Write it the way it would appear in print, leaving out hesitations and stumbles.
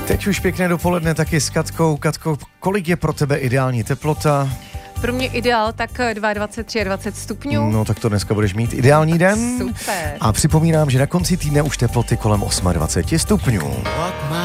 Teď už pěkné dopoledne taky s Katkou. Katko, kolik je pro tebe ideální teplota? Pro mě ideál tak 22, 23 stupňů. No tak to dneska budeš mít ideální den. Super. A připomínám, že na konci týdne už teploty kolem 28 stupňů.